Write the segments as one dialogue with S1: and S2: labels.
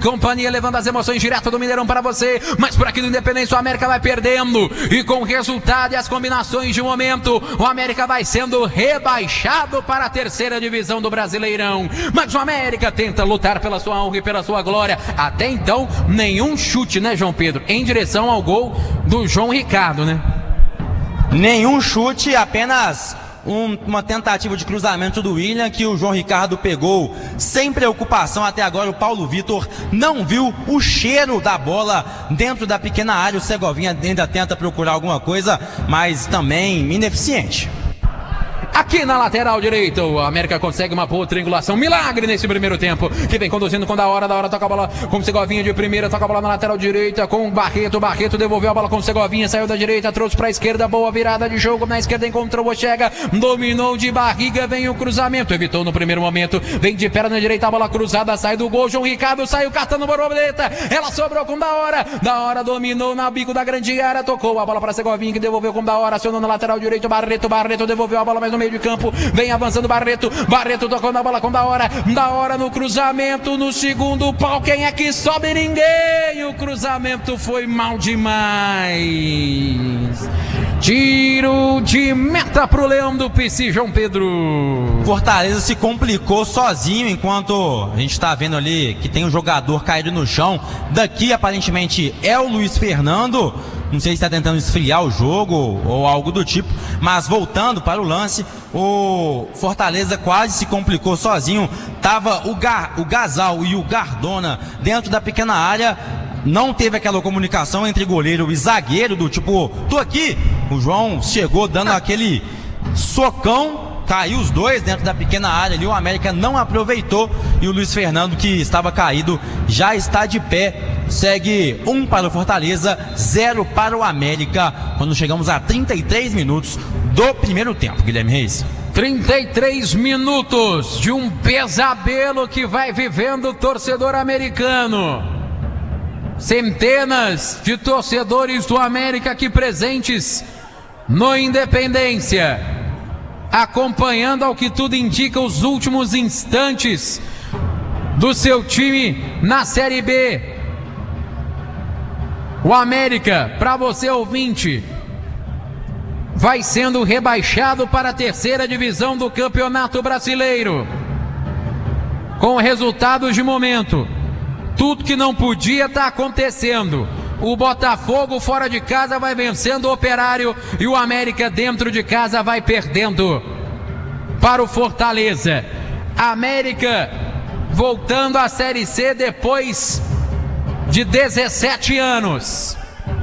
S1: companhia, levando as emoções direto do Mineirão para você. Mas por aqui no Independência o América vai perdendo. E com o resultado e as combinações de momento, o América vai sendo rebaixado para a terceira divisão do Brasileirão. Mas o América tenta lutar pela sua honra e pela sua glória. Até então, nenhum chute, né, João Pedro, em direção ao gol do João Ricardo, né?
S2: Nenhum chute, apenas uma tentativa de cruzamento do William, que o João Ricardo pegou sem preocupação. Até agora o Paulo Vitor não viu o cheiro da bola dentro da pequena área. O Segovinha ainda tenta procurar alguma coisa, mas também ineficiente.
S1: Aqui na lateral direita, o América consegue uma boa triangulação, milagre nesse primeiro tempo, que vem conduzindo com da hora toca a bola com o Segovinha de primeira, toca a bola na lateral direita com o Barreto devolveu a bola com o Segovinha, saiu da direita, trouxe para a esquerda, boa virada de jogo, na esquerda encontrou o Chega, dominou de barriga, vem o cruzamento, evitou no primeiro momento, vem de perna direita, a bola cruzada, sai do gol, João Ricardo saiu catando borboleta, ela sobrou com da hora dominou na bico da grande área, tocou a bola para Segovinha, que devolveu com da hora, acionou na lateral direita, Barreto devolveu a bola mais no meio de campo, vem avançando Barreto tocando a bola com da hora no cruzamento, no segundo pau, quem é que sobe? Ninguém, o cruzamento foi mal demais, tiro de meta pro Leão do PC, João Pedro.
S2: Fortaleza se complicou sozinho, enquanto a gente tá vendo ali que tem um jogador caído no chão. Daqui aparentemente é o Luiz Fernando, não sei se está tentando esfriar o jogo ou algo do tipo, mas voltando para o lance, o Fortaleza quase se complicou sozinho. Tava o Gasal e o Gardona dentro da pequena área, não teve aquela comunicação entre goleiro e zagueiro do tipo, tô aqui. O João chegou dando aquele socão, caiu os dois dentro da pequena área ali, o América não aproveitou e o Luiz Fernando, que estava caído, já está de pé. Segue 1 para o Fortaleza, 0 para o América, quando chegamos a 33 minutos do primeiro tempo, Guilherme Reis.
S1: 33 minutos de um pesadelo que vai vivendo o torcedor americano. Centenas de torcedores do América aqui presentes no Independência, acompanhando, ao que tudo indica, os últimos instantes do seu time na Série B. O América, para você ouvinte, vai sendo rebaixado para a terceira divisão do Campeonato Brasileiro, com resultados de momento. Tudo que não podia está acontecendo. O Botafogo fora de casa vai vencendo o Operário e o América dentro de casa vai perdendo para o Fortaleza. América voltando à Série C depois de 17 anos.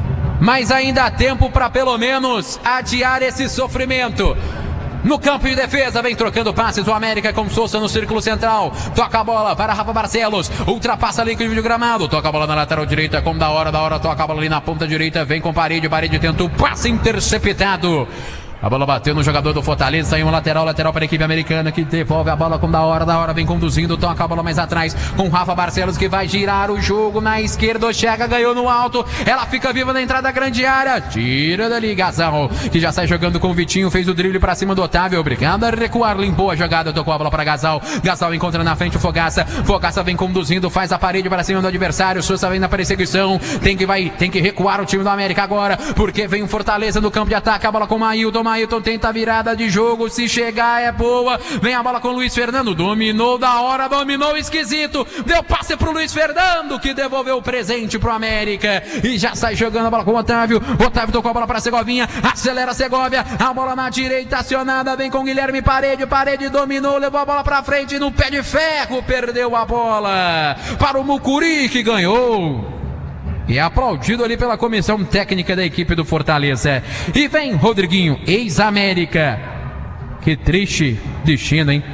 S1: Mas ainda há tempo para pelo menos adiar esse sofrimento. No campo de defesa, vem trocando passes o América com Souza no círculo central. Toca a bola para Rafa Barcelos, ultrapassa ali com o de gramado. Toca a bola na lateral direita com da hora, toca a bola ali na ponta direita. Vem com parede tenta o passe interceptado. A bola bateu no jogador do Fortaleza, saiu um lateral para a equipe americana, que devolve a bola com da hora, vem conduzindo, toca a bola mais atrás com o Rafa Barcelos, que vai girar o jogo na esquerda, Chega, ganhou no alto, ela fica viva na entrada da grande área, tira dali Gasal, que já sai jogando com o Vitinho, fez o drible para cima do Otávio, obrigado a recuar, limpou a jogada, tocou a bola para Gasal encontra na frente o Fogaça vem conduzindo, faz a parede para cima do adversário, Souza vem na perseguição, tem que recuar o time do América agora, porque vem o Fortaleza no campo de ataque, a bola com o Mailton tenta a virada de jogo, se chegar é boa, vem a bola com o Luiz Fernando, dominou dominou esquisito, deu passe pro Luiz Fernando, que devolveu o presente pro América, e já sai jogando a bola com o Otávio tocou a bola pra Segovinha, acelera Segovia, a bola na direita acionada, vem com o Guilherme Parede dominou, levou a bola pra frente, no pé de ferro, perdeu a bola para o Mucuri, que ganhou. E é aplaudido ali pela comissão técnica da equipe do Fortaleza. E vem Rodriguinho, ex-América. Que triste destino, hein?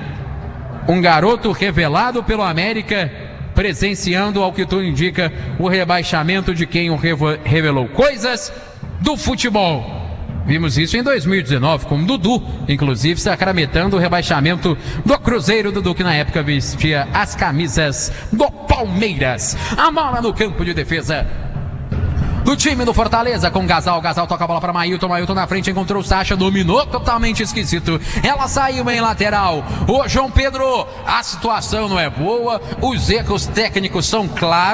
S1: Um garoto revelado pelo América, presenciando, ao que tudo indica, o rebaixamento de quem o revelou. Coisas do futebol. Vimos isso em 2019 com o Dudu, inclusive sacramentando o rebaixamento do Cruzeiro. Dudu, que na época vestia as camisas do Palmeiras. A bola no campo de defesa do time do Fortaleza com Gasal toca a bola para Mailton na frente, encontrou o Sacha, dominou totalmente esquisito, ela saiu em lateral. Ô João Pedro, a situação não é boa, os erros técnicos são claros.